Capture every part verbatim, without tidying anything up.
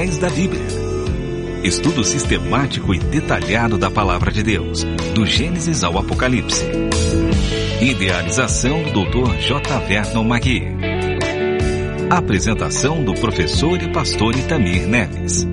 da Bíblia. Estudo sistemático e detalhado da Palavra de Deus, do Gênesis ao Apocalipse. Idealização do doutor J. Vernon Magui. Apresentação do professor e pastor Itamir Neves.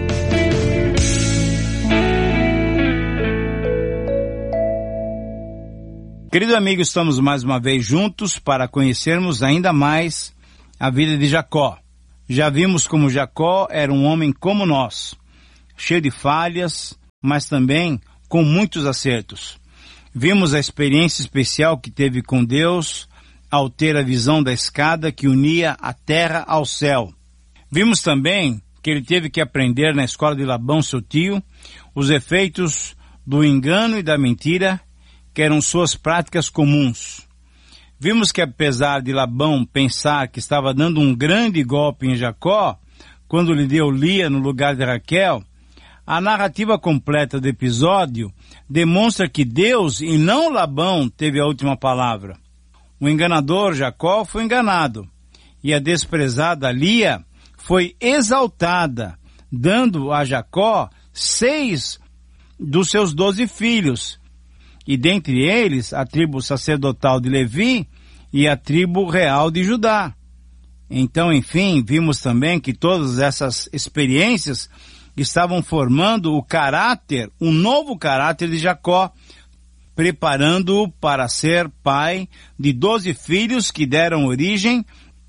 Querido amigo, estamos mais uma vez juntos para conhecermos ainda mais a vida de Jacó. Já vimos como Jacó era um homem como nós, cheio de falhas, mas também com muitos acertos. Vimos a experiência especial que teve com Deus ao ter a visão da escada que unia a terra ao céu. Vimos também que ele teve que aprender na escola de Labão, seu tio, os efeitos do engano e da mentira, que eram suas práticas comuns. Vimos que apesar de Labão pensar que estava dando um grande golpe em Jacó, quando lhe deu Lia no lugar de Raquel, a narrativa completa do episódio demonstra que Deus e não Labão teve a última palavra. O enganador Jacó foi enganado, e a desprezada Lia foi exaltada, dando a Jacó seis dos seus doze filhos, e dentre eles a tribo sacerdotal de Levi e a tribo real de Judá. Então, enfim, vimos também que todas essas experiências estavam formando o caráter, um novo caráter de Jacó, preparando-o para ser pai de doze filhos que deram origem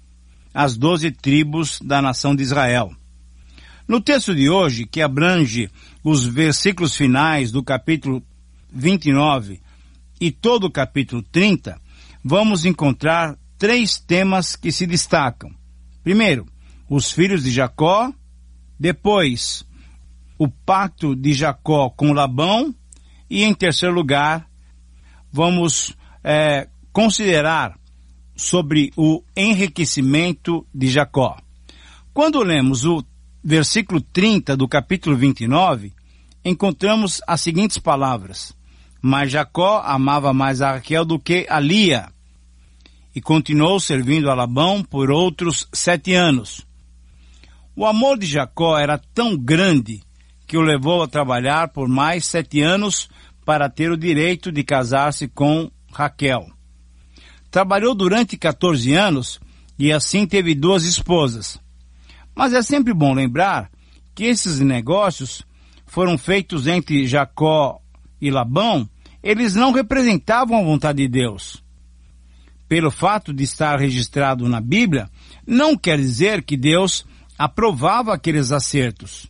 às doze tribos da nação de Israel. No texto de hoje, que abrange os versículos finais do capítulo vinte e nove e todo o capítulo trinta, vamos encontrar três temas que se destacam. Primeiro, os filhos de Jacó. Depois, o pacto de Jacó com Labão. E em terceiro lugar, vamos é, considerar sobre o enriquecimento de Jacó. Quando lemos o versículo trinta do capítulo vinte e nove, encontramos as seguintes palavras: mas Jacó amava mais a Raquel do que a Lia, e continuou servindo a Labão por outros sete anos. O amor de Jacó era tão grande que o levou a trabalhar por mais sete anos para ter o direito de casar-se com Raquel. Trabalhou durante quatorze anos e assim teve duas esposas. Mas é sempre bom lembrar que esses negócios foram feitos entre Jacó e Labão. Eles não representavam a vontade de Deus. Pelo fato de estar registrado na Bíblia, não quer dizer que Deus aprovava aqueles acertos.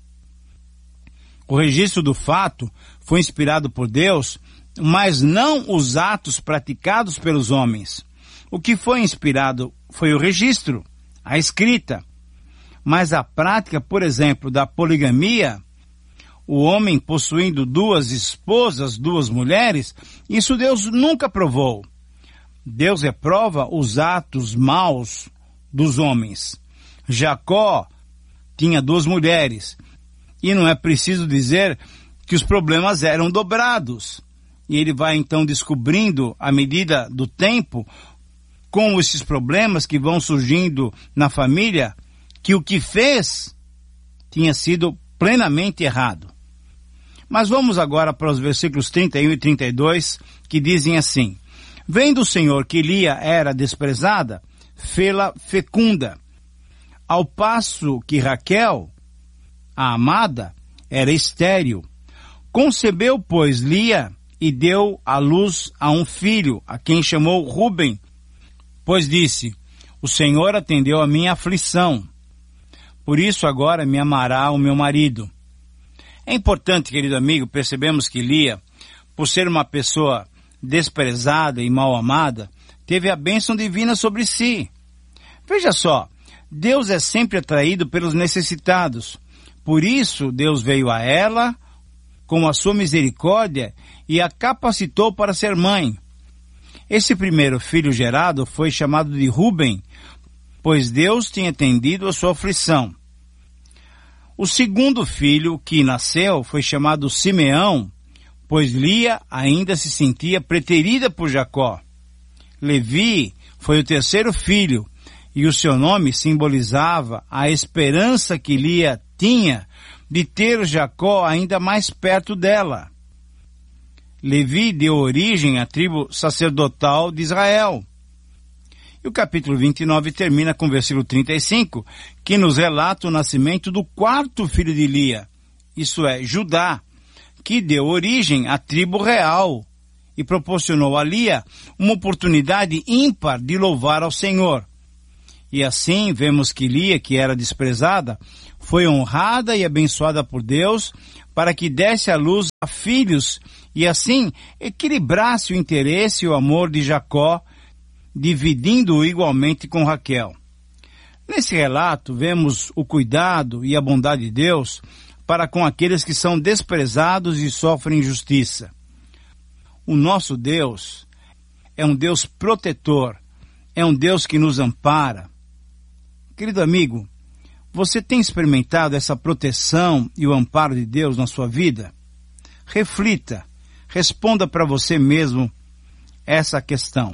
O registro do fato foi inspirado por Deus, mas não os atos praticados pelos homens. O que foi inspirado foi o registro, a escrita. Mas a prática, por exemplo, da poligamia, o homem possuindo duas esposas, duas mulheres, isso Deus nunca aprovou. Deus reprova os atos maus dos homens. Jacó tinha duas mulheres, e não é preciso dizer que os problemas eram dobrados. E ele vai então descobrindo, à medida do tempo, com esses problemas que vão surgindo na família, que o que fez tinha sido plenamente errado. Mas vamos agora para os versículos trinta e um e trinta e dois, que dizem assim: vendo o Senhor que Lia era desprezada, fê-la fecunda, ao passo que Raquel, a amada, era estéril. Concebeu, pois, Lia e deu à luz a um filho, a quem chamou Ruben, pois disse: o Senhor atendeu a minha aflição, por isso agora me amará o meu marido. É importante, querido amigo, percebemos que Lia, por ser uma pessoa desprezada e mal amada, teve a bênção divina sobre si. Veja só, Deus é sempre atraído pelos necessitados. Por isso, Deus veio a ela com a sua misericórdia e a capacitou para ser mãe. Esse primeiro filho gerado foi chamado de Ruben, pois Deus tinha atendido a sua aflição. O segundo filho que nasceu foi chamado Simeão, pois Lia ainda se sentia preterida por Jacó. Levi foi o terceiro filho, e o seu nome simbolizava a esperança que Lia tinha de ter Jacó ainda mais perto dela. Levi deu origem à tribo sacerdotal de Israel. E o capítulo vinte e nove termina com o versículo trinta e cinco, que nos relata o nascimento do quarto filho de Lia, isso é, Judá, que deu origem à tribo real e proporcionou a Lia uma oportunidade ímpar de louvar ao Senhor. E assim vemos que Lia, que era desprezada, foi honrada e abençoada por Deus para que desse à luz a filhos e assim equilibrasse o interesse e o amor de Jacó, dividindo-o igualmente com Raquel. Nesse relato vemos o cuidado e a bondade de Deus para com aqueles que são desprezados e sofrem injustiça. O nosso Deus é um Deus protetor, é um Deus que nos ampara. Querido amigo, você tem experimentado essa proteção e o amparo de Deus na sua vida? Reflita, responda para você mesmo essa questão.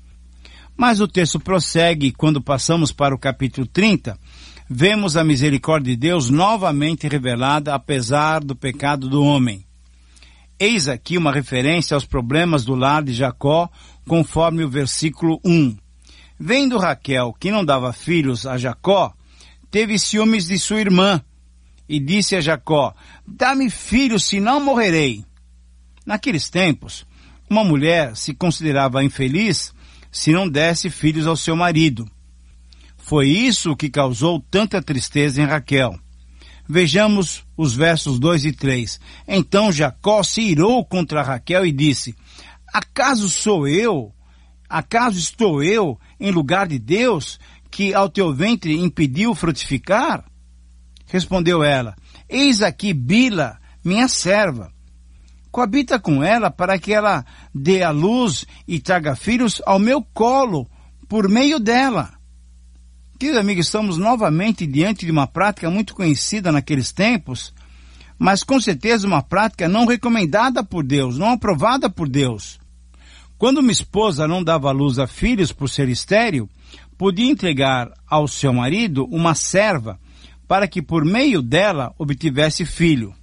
Mas o texto prossegue e quando passamos para o capítulo trinta, vemos a misericórdia de Deus novamente revelada apesar do pecado do homem. Eis aqui uma referência aos problemas do lar de Jacó, conforme o versículo um. Vendo Raquel que não dava filhos a Jacó, teve ciúmes de sua irmã, e disse a Jacó, dá-me filhos, senão morrerei. Naqueles tempos, uma mulher se considerava infeliz se não desse filhos ao seu marido. Foi isso que causou tanta tristeza em Raquel. Vejamos os versos dois e três. Então Jacó se irou contra Raquel e disse, acaso sou eu, acaso estou eu em lugar de Deus, que ao teu ventre impediu frutificar? Respondeu ela, eis aqui Bila, minha serva. Coabita com ela para que ela dê à luz e traga filhos ao meu colo, por meio dela. Querido amigo, estamos novamente diante de uma prática muito conhecida naqueles tempos, mas com certeza uma prática não recomendada por Deus, não aprovada por Deus. Quando uma esposa não dava à luz a filhos por ser estéril, podia entregar ao seu marido uma serva para que por meio dela obtivesse filho.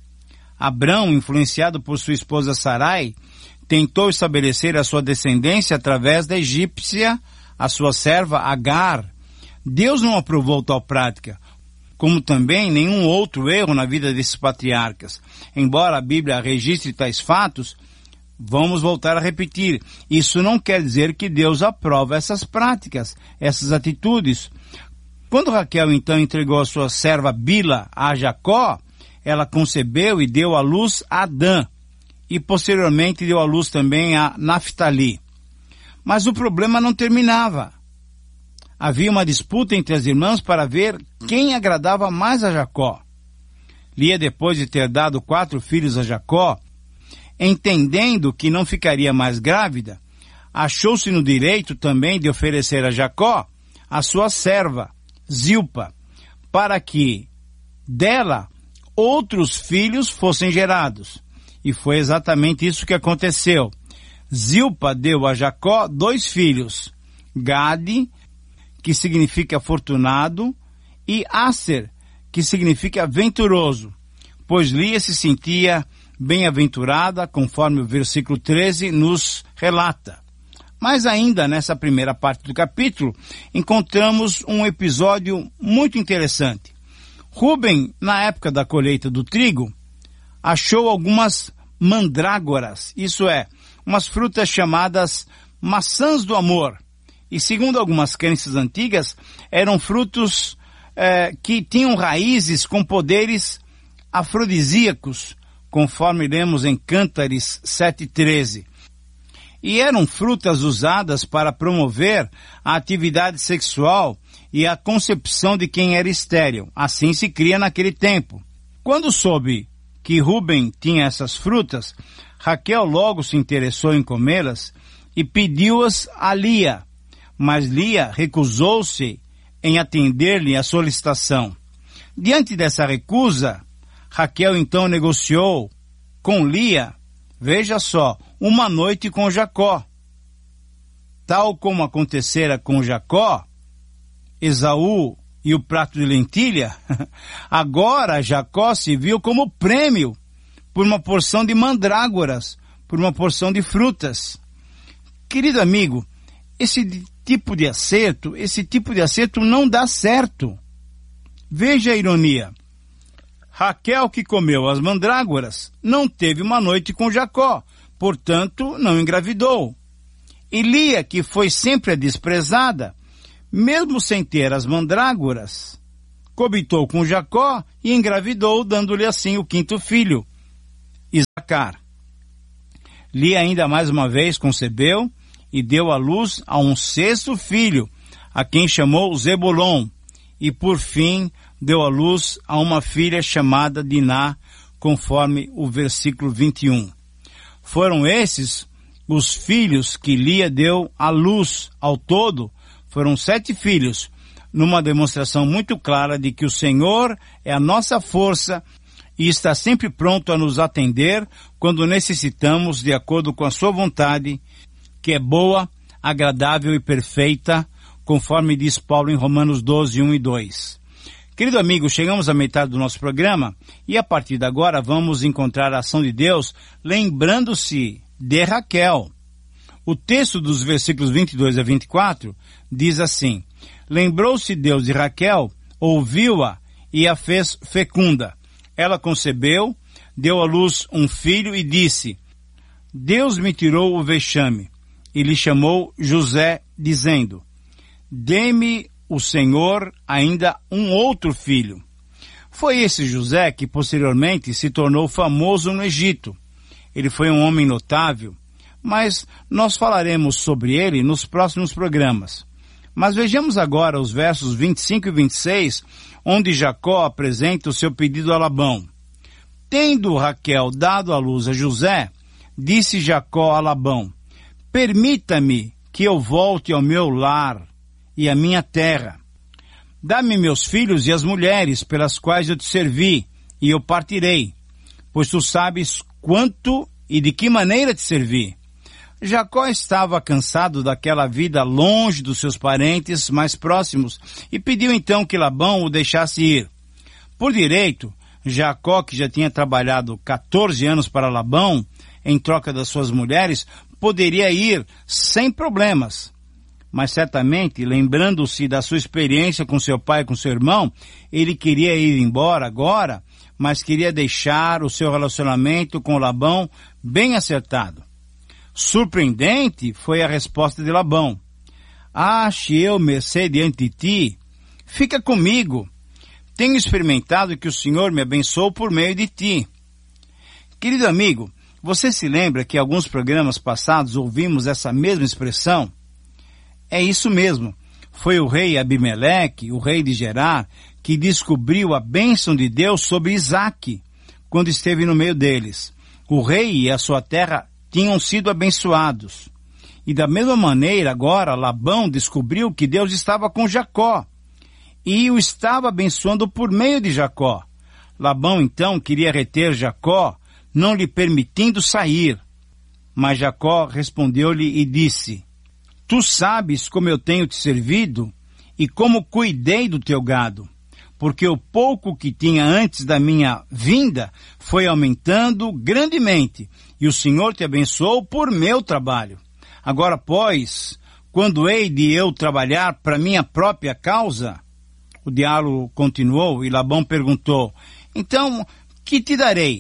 Abrão, influenciado por sua esposa Sarai, tentou estabelecer a sua descendência através da egípcia, a sua serva Agar. Deus não aprovou tal prática, como também nenhum outro erro na vida desses patriarcas. Embora a Bíblia registre tais fatos, vamos voltar a repetir, isso não quer dizer que Deus aprova essas práticas, essas atitudes. Quando Raquel então entregou a sua serva Bila a Jacó, ela concebeu e deu à luz a Adã, e posteriormente deu à luz também a Naftali. Mas o problema não terminava. Havia uma disputa entre as irmãs para ver quem agradava mais a Jacó. Lia, depois de ter dado quatro filhos a Jacó, entendendo que não ficaria mais grávida, achou-se no direito também de oferecer a Jacó a sua serva, Zilpa, para que dela outros filhos fossem gerados. E foi exatamente isso que aconteceu. Zilpa deu a Jacó dois filhos, Gade, que significa afortunado, e Aser, que significa venturoso, pois Lia se sentia bem-aventurada, conforme o versículo treze nos relata. Mas ainda nessa primeira parte do capítulo, encontramos um episódio muito interessante. Ruben, na época da colheita do trigo, achou algumas mandrágoras, isso é, umas frutas chamadas maçãs do amor. E segundo algumas crenças antigas, eram frutos eh, que tinham raízes com poderes afrodisíacos, conforme lemos em Cântares sete, treze. E eram frutas usadas para promover a atividade sexual e a concepção de quem era estéril. Assim se cria naquele tempo. Quando soube que Ruben tinha essas frutas, Raquel logo se interessou em comê-las e pediu-as a Lia. Mas Lia recusou-se em atender-lhe a solicitação. Diante dessa recusa, Raquel então negociou com Lia, veja só, uma noite com Jacó. Tal como acontecera com Jacó, Esaú e o prato de lentilha, agora Jacó se viu como prêmio por uma porção de mandrágoras, por uma porção de frutas. Querido amigo, esse tipo de acerto, esse tipo de acerto não dá certo. Veja a ironia. Raquel, que comeu as mandrágoras, não teve uma noite com Jacó, portanto não engravidou. E Lia, que foi sempre a desprezada, mesmo sem ter as mandrágoras, cobitou com Jacó e engravidou, dando-lhe assim o quinto filho, Isacar. Lia ainda mais uma vez concebeu e deu à luz a um sexto filho, a quem chamou Zebulon, e por fim deu à luz a uma filha chamada Diná, conforme o versículo vinte e um. Foram esses os filhos que Lia deu à luz. Ao todo, foram sete filhos, numa demonstração muito clara de que o Senhor é a nossa força e está sempre pronto a nos atender quando necessitamos, de acordo com a sua vontade, que é boa, agradável e perfeita, conforme diz Paulo em Romanos doze, um e dois. Querido amigo, chegamos à metade do nosso programa e a partir de agora vamos encontrar a ação de Deus lembrando-se de Raquel. O texto dos versículos vinte e dois a vinte e quatro diz assim: Lembrou-se Deus de Raquel, ouviu-a e a fez fecunda. Ela concebeu, deu à luz um filho e disse: Deus me tirou o vexame. E lhe chamou José, dizendo: Dê-me o Senhor ainda um outro filho. Foi esse José que posteriormente se tornou famoso no Egito. Ele foi um homem notável, mas nós falaremos sobre ele nos próximos programas. Mas vejamos agora os versos vinte e cinco e vinte e seis, onde Jacó apresenta o seu pedido a Labão. Tendo Raquel dado à luz a José, disse Jacó a Labão: Permita-me que eu volte ao meu lar e à minha terra. Dá-me meus filhos e as mulheres pelas quais eu te servi, e eu partirei, pois tu sabes quanto e de que maneira te servi. Jacó estava cansado daquela vida longe dos seus parentes mais próximos e pediu então que Labão o deixasse ir. Por direito, Jacó, que já tinha trabalhado quatorze anos para Labão, em troca das suas mulheres, poderia ir sem problemas. Mas certamente, lembrando-se da sua experiência com seu pai e com seu irmão, ele queria ir embora agora, mas queria deixar o seu relacionamento com Labão bem acertado. Surpreendente foi a resposta de Labão: Ache eu mercê diante de ti? Fica comigo. Tenho experimentado que o Senhor me abençoou por meio de ti. Querido amigo, você se lembra que em alguns programas passados ouvimos essa mesma expressão? É isso mesmo. Foi o rei Abimeleque, o rei de Gerar, que descobriu a bênção de Deus sobre Isaque, quando esteve no meio deles. O rei e a sua terra tinham sido abençoados. E da mesma maneira, agora, Labão descobriu que Deus estava com Jacó, e o estava abençoando por meio de Jacó. Labão, então, queria reter Jacó, não lhe permitindo sair. Mas Jacó respondeu-lhe e disse: Tu sabes como eu tenho te servido e como cuidei do teu gado, porque o pouco que tinha antes da minha vinda foi aumentando grandemente, e o Senhor te abençoou por meu trabalho. Agora, pois, quando hei de eu trabalhar para minha própria causa? O diálogo continuou e Labão perguntou: Então, que te darei?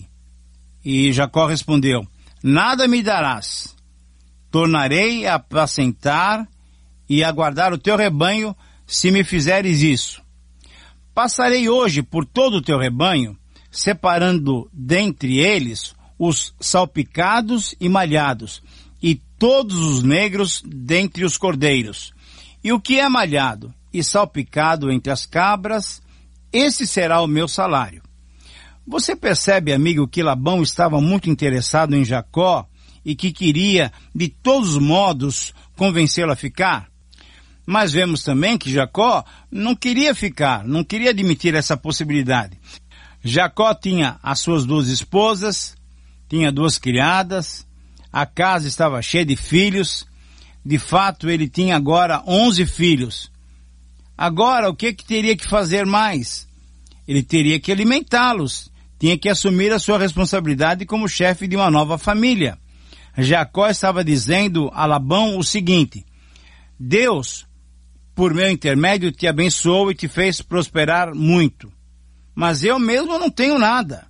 E Jacó respondeu: Nada me darás. Tornarei a apacentar e a guardar o teu rebanho, se me fizeres isso. Passarei hoje por todo o teu rebanho, separando dentre eles os salpicados e malhados, e todos os negros dentre os cordeiros. E o que é malhado e salpicado entre as cabras, esse será o meu salário. Você percebe, amigo, que Labão estava muito interessado em Jacó e que queria, de todos os modos, convencê-lo a ficar? Mas vemos também que Jacó não queria ficar, não queria admitir essa possibilidade. Jacó tinha as suas duas esposas, tinha duas criadas, a casa estava cheia de filhos. De fato, ele tinha agora onze filhos. Agora, o que, que teria que fazer mais? Ele teria que alimentá-los, tinha que assumir a sua responsabilidade como chefe de uma nova família. Jacó estava dizendo a Labão o seguinte: Deus, por meu intermédio, te abençoou e te fez prosperar muito, mas eu mesmo não tenho nada.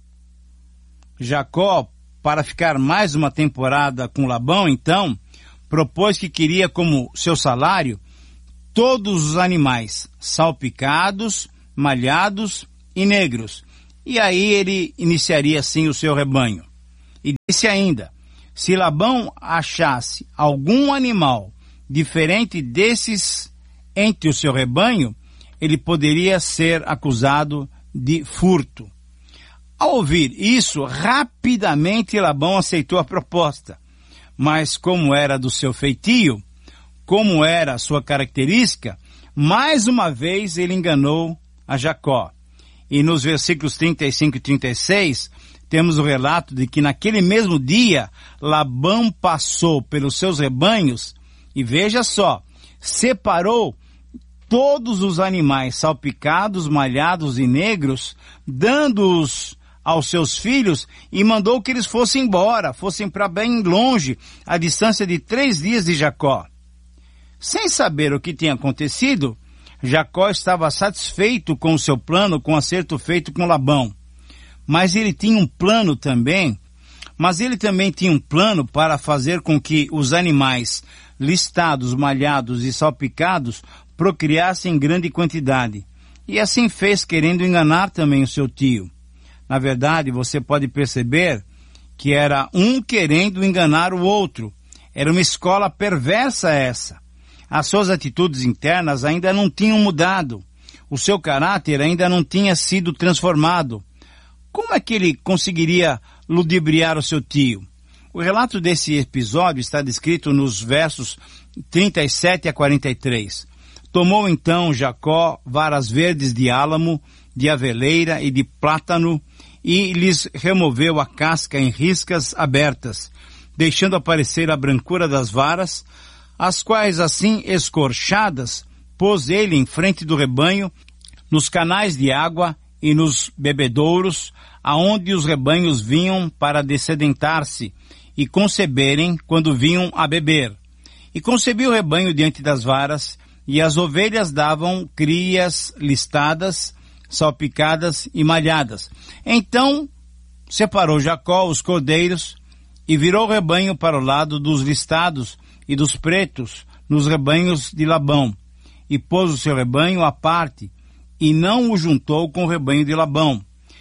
Jacó, para ficar mais uma temporada com Labão, então, propôs que queria como seu salário todos os animais, salpicados, malhados e negros. E aí ele iniciaria assim o seu rebanho. E disse ainda: se Labão achasse algum animal diferente desses entre o seu rebanho, ele poderia ser acusado de furto. Ao ouvir isso, rapidamente Labão aceitou a proposta. Mas como era do seu feitio, como era a sua característica, mais uma vez ele enganou a Jacó. E nos versículos trinta e cinco e trinta e seis, temos o relato de que naquele mesmo dia, Labão passou pelos seus rebanhos e, veja só, separou todos os animais salpicados, malhados e negros, dando-os aos seus filhos, e mandou que eles fossem embora, fossem para bem longe, a distância de três dias de Jacó. Sem saber o que tinha acontecido, Jacó estava satisfeito com o seu plano, com o acerto feito com Labão. Mas ele tinha um plano também, mas ele também tinha um plano para fazer com que os animais listados, malhados e salpicados procriassem em grande quantidade. E assim fez, querendo enganar também o seu tio. Na verdade, você pode perceber que era um querendo enganar o outro. Era uma escola perversa essa. As suas atitudes internas ainda não tinham mudado. O seu caráter ainda não tinha sido transformado. Como é que ele conseguiria ludibriar o seu tio? O relato desse episódio está descrito nos versos trinta e sete a quarenta e três. Tomou então Jacó varas verdes de álamo, de aveleira e de plátano, e lhes removeu a casca em riscas abertas, deixando aparecer a brancura das varas, as quais assim escorchadas pôs ele em frente do rebanho, nos canais de água e nos bebedouros, aonde os rebanhos vinham para dessedentar-se e conceberem quando vinham a beber. E concebia o rebanho diante das varas, e as ovelhas davam crias listadas, salpicadas e malhadas. Então separou Jacó os cordeiros e virou o rebanho para o lado dos listados e dos pretos nos rebanhos de Labão, e pôs o seu rebanho à parte, e não o juntou com o rebanho de Labão.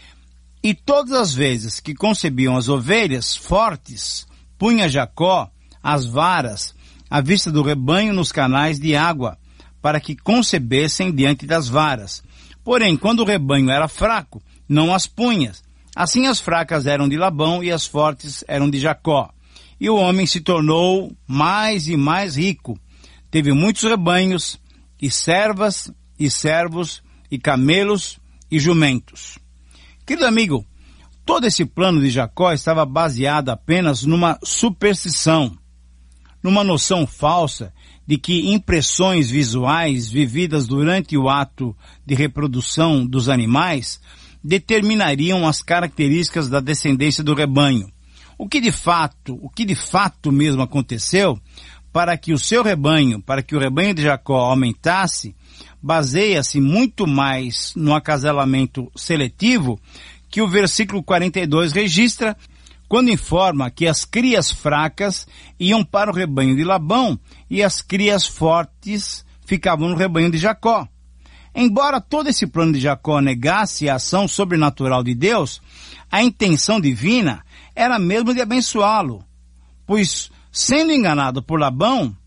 E todas as vezes que concebiam as ovelhas fortes, punha Jacó as varas à vista do rebanho nos canais de água, para que concebessem diante das varas. Porém, quando o rebanho era fraco, não as punha. Assim as fracas eram de Labão e as fortes eram de Jacó. E o homem se tornou mais e mais rico. Teve muitos rebanhos, e servas, e servos, e camelos, e jumentos. Querido amigo, todo esse plano de Jacó estava baseado apenas numa superstição, numa noção falsa de que impressões visuais vividas durante o ato de reprodução dos animais determinariam as características da descendência do rebanho. O que de fato, o que de fato mesmo aconteceu, para que o seu rebanho, para que o rebanho de Jacó aumentasse, baseia-se muito mais no acasalamento seletivo que o versículo quarenta e dois registra, quando informa que as crias fracas iam para o rebanho de Labão e as crias fortes ficavam no rebanho de Jacó. Embora todo esse plano de Jacó negasse a ação sobrenatural de Deus, a intenção divina era mesmo de abençoá-lo, pois, sendo enganado por Labão,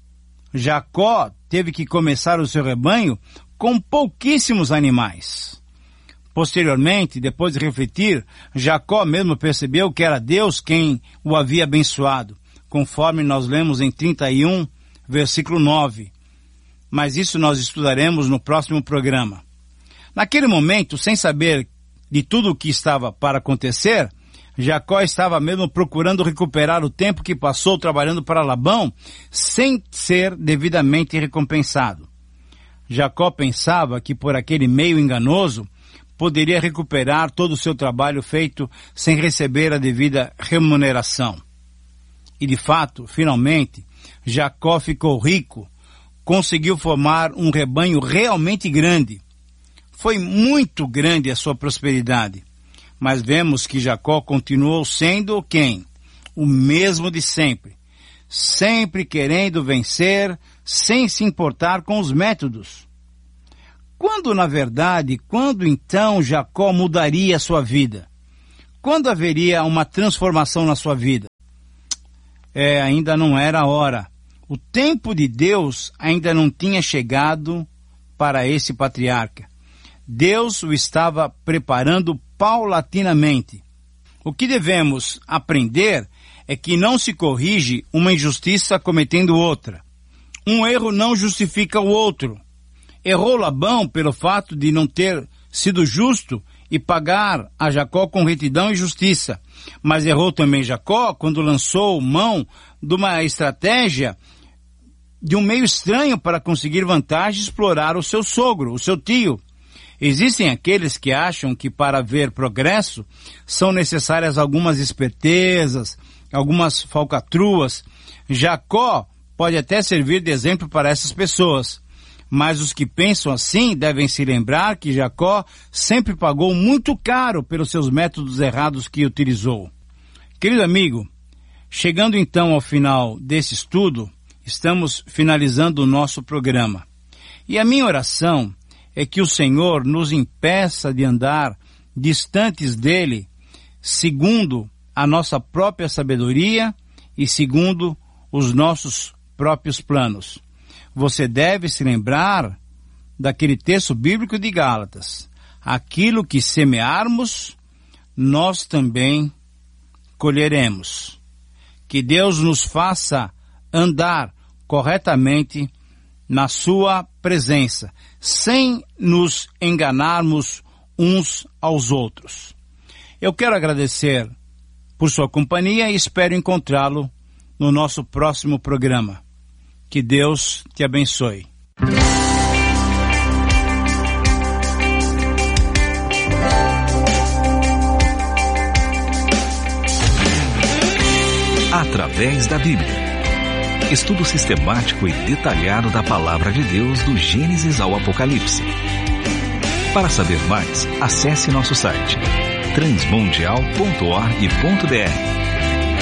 Jacó teve que começar o seu rebanho com pouquíssimos animais. Posteriormente, depois de refletir, Jacó mesmo percebeu que era Deus quem o havia abençoado, conforme nós lemos em trinta e um, versículo nove. Mas isso nós estudaremos no próximo programa. Naquele momento, sem saber de tudo o que estava para acontecer, Jacó estava mesmo procurando recuperar o tempo que passou trabalhando para Labão, sem ser devidamente recompensado. Jacó pensava que por aquele meio enganoso poderia recuperar todo o seu trabalho feito sem receber a devida remuneração. E de fato, finalmente, Jacó ficou rico, conseguiu formar um rebanho realmente grande. Foi muito grande a sua prosperidade, mas vemos que Jacó continuou sendo quem? O mesmo de sempre, sempre querendo vencer, sem se importar com os métodos. Quando, na verdade, quando então Jacó mudaria a sua vida? Quando haveria uma transformação na sua vida? É, ainda não era a hora. O tempo de Deus ainda não tinha chegado para esse patriarca. Deus o estava preparando paulatinamente. O que devemos aprender é que não se corrige uma injustiça cometendo outra. Um erro não justifica o outro. Errou Labão pelo fato de não ter sido justo e pagar a Jacó com retidão e justiça. Mas errou também Jacó quando lançou mão de uma estratégia de um meio estranho para conseguir vantagem e explorar o seu sogro, o seu tio. Existem aqueles que acham que para haver progresso são necessárias algumas espertezas, algumas falcatruas. Jacó pode até servir de exemplo para essas pessoas. Mas os que pensam assim devem se lembrar que Jacó sempre pagou muito caro pelos seus métodos errados que utilizou. Querido amigo, chegando então ao final desse estudo, estamos finalizando o nosso programa. E a minha oração é que o Senhor nos impeça de andar distantes dele, segundo a nossa própria sabedoria e segundo os nossos próprios planos. Você deve se lembrar daquele texto bíblico de Gálatas. Aquilo que semearmos, nós também colheremos. Que Deus nos faça andar corretamente na sua presença, sem nos enganarmos uns aos outros. Eu quero agradecer por sua companhia e espero encontrá-lo no nosso próximo programa. Que Deus te abençoe. Através da Bíblia. Estudo sistemático e detalhado da Palavra de Deus do Gênesis ao Apocalipse. Para saber mais, acesse nosso site transmundial ponto org ponto br.